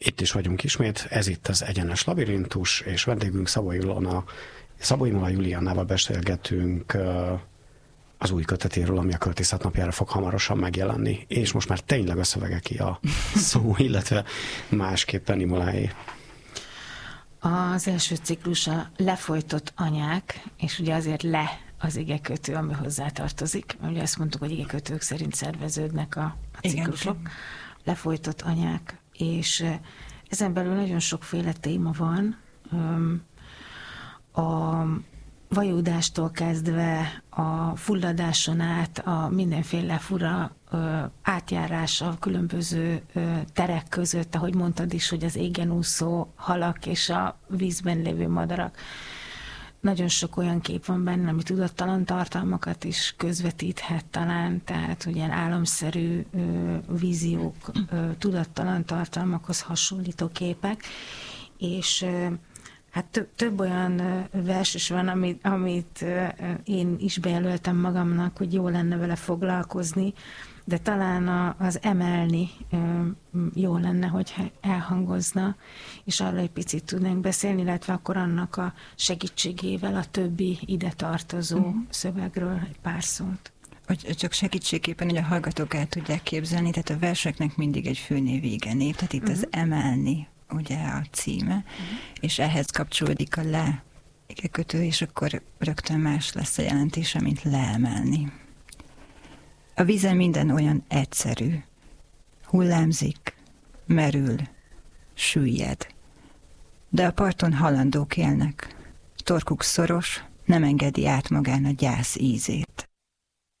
Itt is vagyunk ismét, ez itt az Egyenes Labirintus, és vendégünk Szabó Imola Juliannával beszélgetünk az új kötetéről, ami a Költészet napjára fog hamarosan megjelenni, és most már tényleg a szövegeké a szó, illetve másképpen Imoláé. Az első ciklus a Lefolytott anyák, és ugye azért az igekötő, ami hozzátartozik. Ugye azt mondtuk, hogy igekötők szerint szerveződnek a ciklusok. Igen. Lefolytott anyák, és ezen belül nagyon sokféle téma van. A vajúdástól kezdve a fulladáson át, a mindenféle fura átjárása a különböző terek között, ahogy mondtad is, hogy az égen úszó halak és a vízben lévő madarak. Nagyon sok olyan kép van benne, ami tudattalan tartalmakat is közvetíthet talán, tehát ugye álomszerű víziók, tudattalan tartalmakhoz hasonlító képek, és hát több olyan vers is van, amit én is bejelöltem magamnak, hogy jó lenne vele foglalkozni, de talán az emelni jó lenne, hogyha elhangozna, és arra egy picit tudnánk beszélni, illetve akkor annak a segítségével a többi ide tartozó szövegről egy pár szót. Hogy csak segítségképpen, hogy a hallgatók el tudják képzelni, tehát a verseknek mindig egy főnév, végenév, tehát itt az emelni, ugye a címe, és ehhez kapcsolódik a igekötő, és akkor rögtön más lesz a jelentése, mint leemelni. A vízen minden olyan egyszerű, hullámzik, merül, süllyed. De a parton halandók élnek, torkuk szoros, nem engedi át magán a gyász ízét.